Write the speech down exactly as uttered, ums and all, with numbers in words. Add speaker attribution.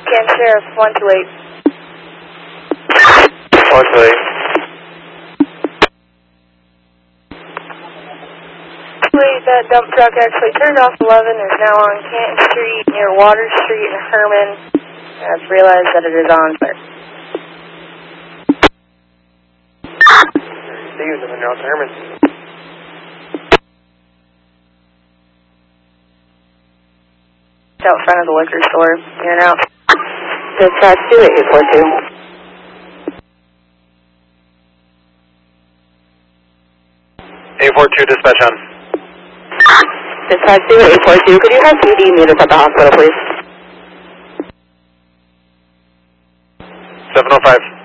Speaker 1: Can Sheriff, one two eight.
Speaker 2: one two eight.
Speaker 1: Wait, that dump truck actually turned off eleven, is now on Canton Street near Water Street and Herman. I've realized that it is on, sir.
Speaker 2: See you in North Herman.
Speaker 1: It's out front of the liquor store, in and out.
Speaker 3: Dispatch two eight four two.
Speaker 2: eight four two, dispatch on.
Speaker 3: Dispatch two eight four two, could you have P D meet us at the hospital, please?
Speaker 2: seven oh five.